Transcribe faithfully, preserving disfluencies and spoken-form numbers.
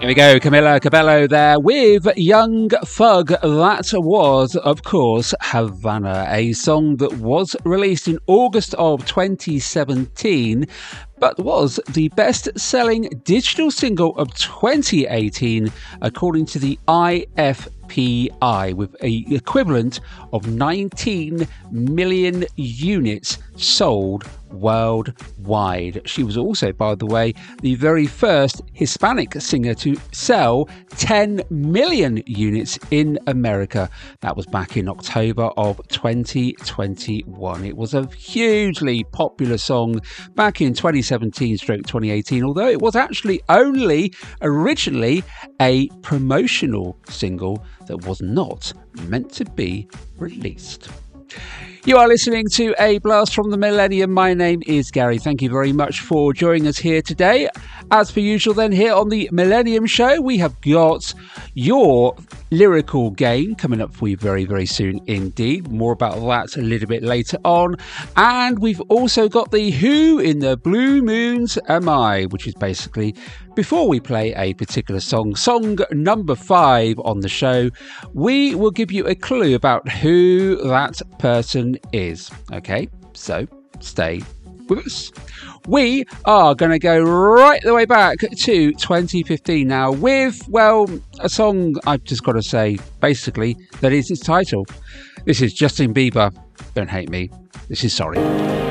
Here we go, Camila Cabello there with Young Thug. That was, of course, Havana, a song that was released in August of twenty seventeen, but was the best-selling digital single of twenty eighteen, according to the I F P I, with an equivalent of nineteen million units sold worldwide. She was also, by the way, the very first Hispanic singer to sell ten million units in America. That was back in October of twenty twenty-one. It was a hugely popular song back in twenty seventeen stroke twenty eighteen, although it was actually only originally a promotional single that was not meant to be released. You are listening to A Blast from the Millennium. My name is Gary. Thank you very much for joining us here today. As per usual, then, here on the Millennium Show, we have got your lyrical game coming up for you very, very soon indeed. More about that a little bit later on. And we've also got the Who in the Blue Moons Am I, which is basically before we play a particular song, song number five on the show, we will give you a clue about who that person is. Okay, so stay with us. We are going to go right the way back to twenty fifteen now with, well, a song I've just got to say, basically, that is its title. This is Justin Bieber, Don't Hate Me. This is Sorry.